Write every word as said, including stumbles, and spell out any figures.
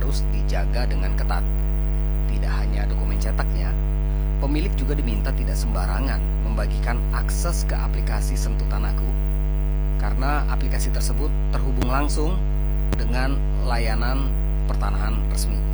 harus dijaga dengan ketat. Tidak hanya dokumen cetaknya, pemilik juga diminta tidak sembarangan membagikan akses ke aplikasi Sentuh Tanahku, karena aplikasi tersebut terhubung langsung dengan layanan pertanahan resmi.